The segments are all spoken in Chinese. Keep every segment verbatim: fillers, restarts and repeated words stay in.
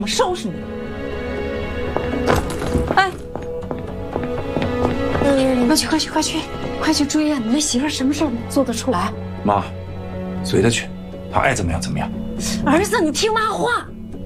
我收拾你！哎，嗯，快去快去快去快去追呀！你那媳妇什么事儿做得出来？ 妈，随他去，他爱怎么样怎么样。 儿子，你听妈话。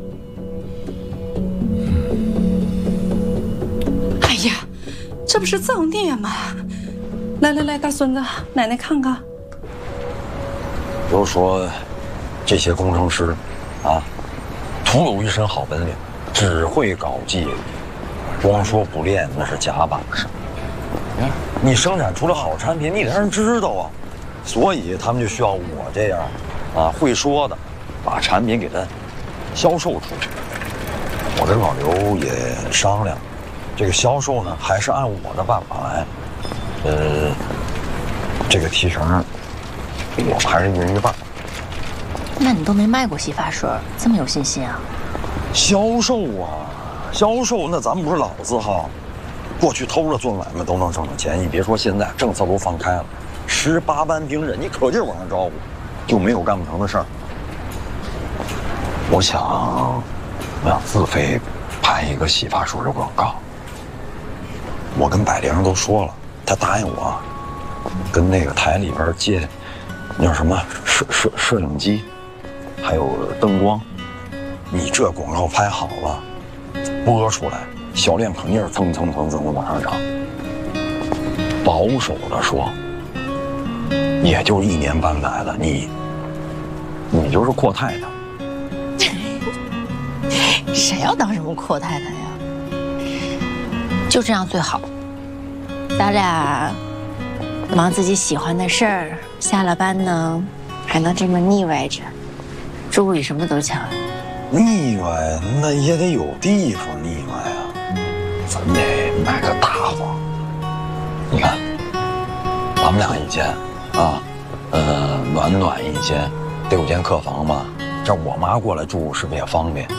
哎呀，这不是造孽吗？来来来，大孙子，奶奶看看。 都说这些工程师啊，徒有一身好本领，只会搞技术，光说不练那是假把式。你生产出了好产品，你得让人知道啊，所以他们就需要我这样啊会说的，把产品给它销售出去。我跟老刘也商量，这个销售呢还是按我的办法来。呃，这个提成我还是一人一半。 那你都没卖过洗发水，这么有信心啊？ 销售啊，销售那咱们不是老字号，过去偷着做买卖都能挣着钱。你别说现在政策都放开了，十八般兵刃，你可劲儿往上招呼，就没有干不成的事儿。我想，我想自费拍一个洗发水的广告。我跟百灵都说了，他答应我，跟那个台里边借，那叫什么摄摄摄影机。还有灯光，你这广告拍好了，播出来，销量肯定是蹭蹭蹭蹭的往上涨。保守的说，也就一年半载的，你，你就是阔太太。 谁要当什么阔太太呀？就这样最好。咱俩忙自己喜欢的事儿，下了班呢，还能这么腻歪着。周围什么都强， 腻歪那也得有地方腻歪啊，咱得买个大房。你看，咱们俩一间啊，呃，暖暖一间，得有间客房吧？这我妈过来住是不是也方便？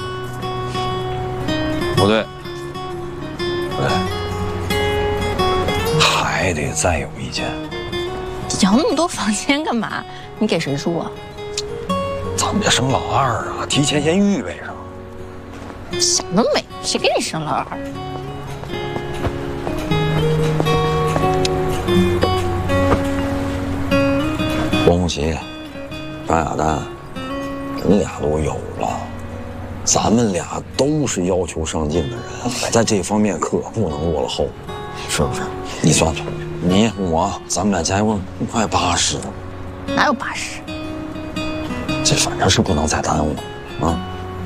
不对， 不对，还得再有一间。 要那么多房间干嘛？你给谁住啊？ 咱们得生老二啊，提前先预备上。 想得美，谁给你生老二？ 恭喜，张雅丹，你俩都有了。咱们俩都是要求上进的人，在这方面可不能落了后，是不是？你算算，你我咱们俩加一共快八十， 哪有八十？ 这反正是不能再耽误啊！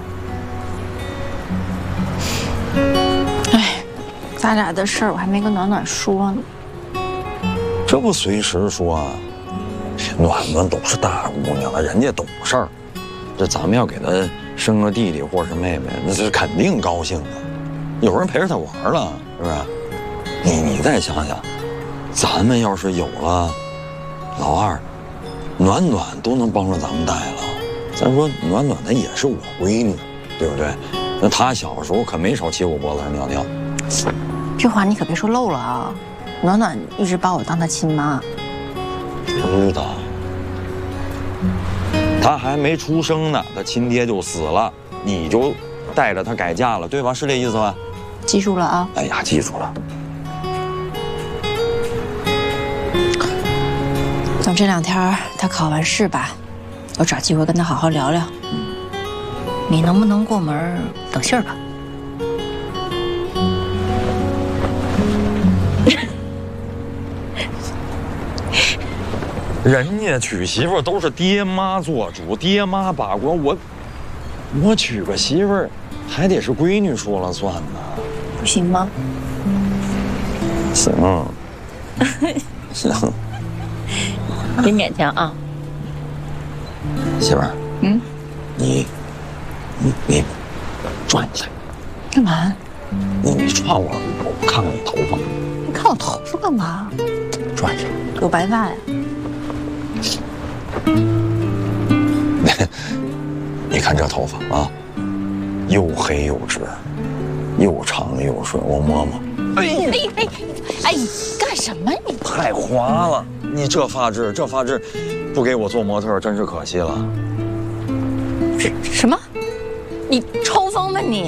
哎，咱俩的事儿我还没跟暖暖说呢。 这不随时说啊？暖暖都是大姑娘了，人家懂事儿。这咱们要给她生个弟弟或是妹妹，那是肯定高兴的。有人陪着她玩了，是不是？你你再想想，咱们要是有了老二，暖暖都能帮着咱们带了。咱说暖暖她也是我闺女，对不对？那她小时候可没少骑我脖子上尿尿。 这话你可别说漏了啊！暖暖一直把我当她亲妈。 知道。她还没出生呢，她亲爹就死了，你就带着她改嫁了，对吧？是这意思吧？ 记住了啊！ 哎呀，记住了。 等这两天她考完试吧。我找机会跟他好好聊聊，你能不能过门，等信儿吧。 人家娶媳妇都是爹妈做主，爹妈把关，我我娶个媳妇还得是闺女说了算呢， 不行吗？ 行，行， 别勉强啊。 媳妇儿， 嗯， 你，你你转一下， 干嘛？ 你你转我，我看看你头发。 你看我头发干嘛？ 转一下， 有白发呀。 你看这头发啊，又黑又直，又长又顺，我摸摸。 哎哎哎哎，干什么你？ 太滑了，你这发质，这发质。不给我做模特真是可惜了。 什什么？你抽风吧你？